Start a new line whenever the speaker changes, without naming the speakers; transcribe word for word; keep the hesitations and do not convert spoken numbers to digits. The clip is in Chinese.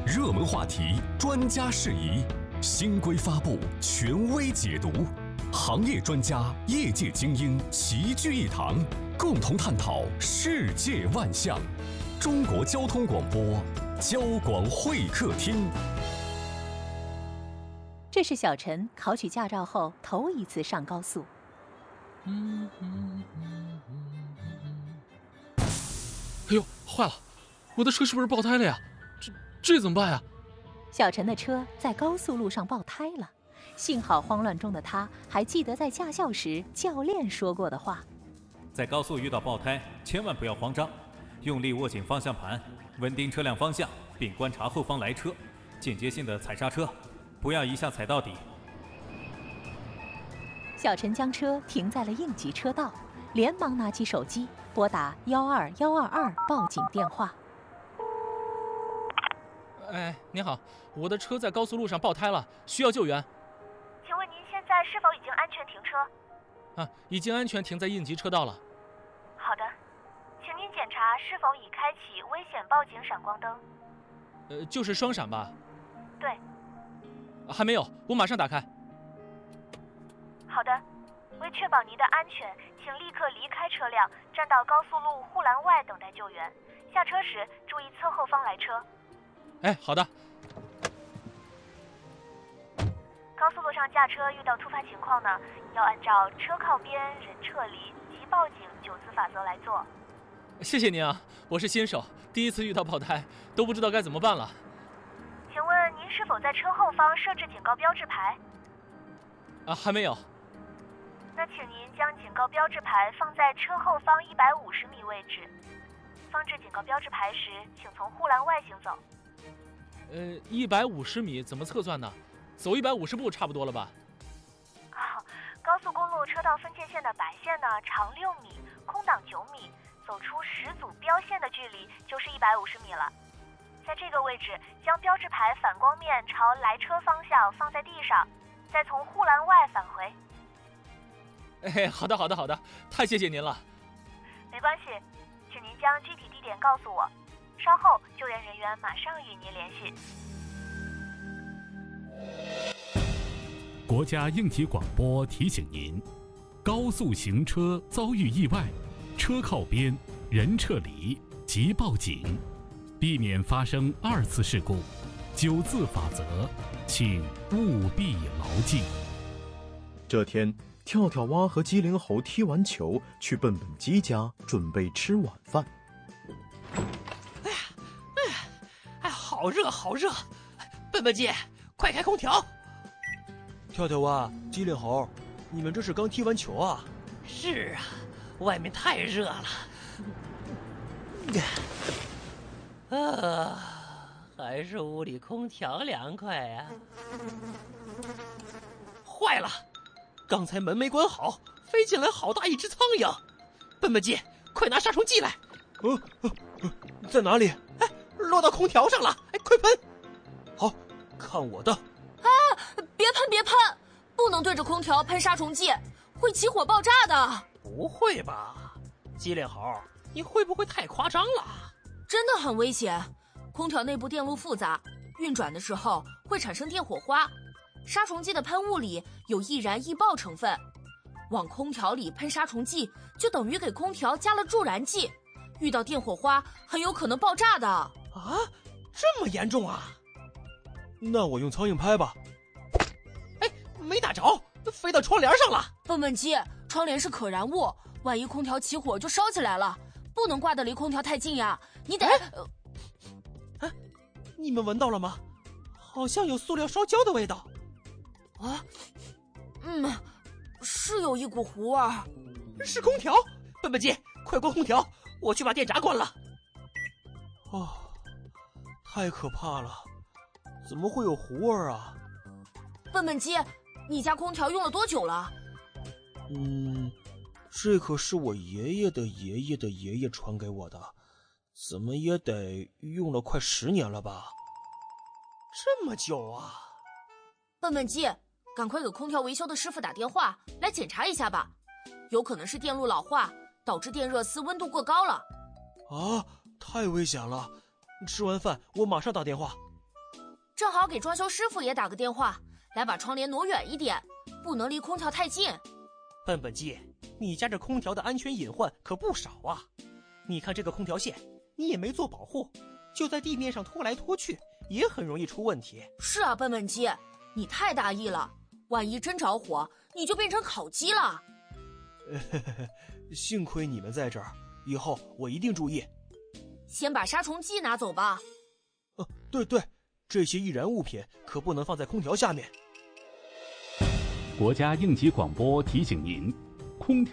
热门话题，专家释疑，新规发布，权威解读，行业专家、业界精英齐聚一堂，共同探讨世界万象。中国交通广播，交广会客厅。
这是小陈考取驾照后头一次上高速。
嗯嗯嗯嗯嗯。哎呦，坏了！我的车是不是爆胎了呀？这这怎么办呀？
小陈的车在高速路上爆胎了，幸好慌乱中的他还记得在驾校时教练说过的话：
在高速遇到爆胎，千万不要慌张，用力握紧方向盘，稳定车辆方向，并观察后方来车，间接性的踩刹车，不要一下踩到底。
小陈将车停在了应急车道，连忙拿起手机拨打幺二幺二二报警电话。
哎，您好，我的车在高速路上爆胎了，需要救援。
请问您现在是否已经安全停车？
啊，已经安全停在应急车道了。
好的，请您检查是否已开启危险报警闪光灯。
呃，就是双闪吧？
对。
还没有，我马上打开。
好的，为确保您的安全，请立刻离开车辆，站到高速路护栏外等待救援。下车时注意侧后方来车。
哎，好的。
高速路上驾车遇到突发情况呢，要按照车靠边、人撤离、即报警九字法则来做。
谢谢您啊，我是新手，第一次遇到爆胎，都不知道该怎么办了。
请问您是否在车后方设置警告标志牌？
啊，还没有。
那请您将警告标志牌放在车后方一百五十米位置。放置警告标志牌时，请从护栏外行走。
呃，一百五十米怎么测算呢？走一百五十步差不多了吧？
哦，高速公路车道分界线的白线呢，长六米，空档九米，走出十组标线的距离就是一百五十米了。在这个位置，将标志牌反光面朝来车方向放在地上，再从护栏外返回。
哎，好的，好的，好的，太谢谢您了。
没关系，请您将具体地点告诉我，稍后救援人员马上与您联系。
国家应急广播提醒您：高速行车遭遇意外，车靠边，人撤离，即报警，避免发生二次事故。九字法则，请务必牢记。
这天，跳跳蛙和机灵猴踢完球，去笨笨鸡家准备吃晚饭。
哎呀，哎呀，哎，好热，好热！笨笨鸡，快开空调！
跳跳蛙、机灵猴，你们这是刚踢完球啊？
是啊，外面太热了。啊，还是屋里空调凉快呀、啊。坏了！刚才门没关好，飞进来好大一只苍蝇。笨笨鸡，快拿杀虫剂来！
呃呃呃，在哪里？
哎，落到空调上了！哎，快喷！
好，看我的！
啊，别喷别喷，不能对着空调喷杀虫剂，会起火爆炸的。
不会吧，机灵猴，你会不会太夸张了？
真的很危险，空调内部电路复杂，运转的时候会产生电火花。杀虫剂的喷雾里有易燃易爆成分，往空调里喷杀虫剂就等于给空调加了助燃剂，遇到电火花很有可能爆炸的。啊，
这么严重啊？
那我用苍蝇拍吧。
哎，没打着，飞到窗帘上了。
笨笨鸡，窗帘是可燃物，万一空调起火就烧起来了，不能挂得离空调太近呀，你得……
哎，哎，你们闻到了吗？好像有塑料烧焦的味道。
啊，嗯，是有一股糊味儿。
是空调，笨笨鸡，快关空调，我去把电闸关了。
哦，太可怕了，怎么会有糊味啊？
笨笨鸡，你家空调用了多久了？
嗯，这可是我爷爷的爷爷的爷爷传给我的，怎么也得用了快十年了吧？
这么久啊！
笨笨鸡，赶快给空调维修的师傅打电话来检查一下吧，有可能是电路老化导致电热丝温度过高了。
啊，太危险了！吃完饭我马上打电话。
正好给装修师傅也打个电话，来把窗帘挪远一点，不能离空调太近。
笨笨鸡，你家这空调的安全隐患可不少啊！你看这个空调线，你也没做保护，就在地面上拖来拖去，也很容易出问题。
是啊，笨笨鸡，你太大意了，万一真着火，你就变成烤鸡了。
幸亏你们在这儿，以后我一定注意。
先把杀虫剂拿走吧。
呃，对对，这些易燃物品可不能放在空调下面。
国家应急广播提醒您：空调。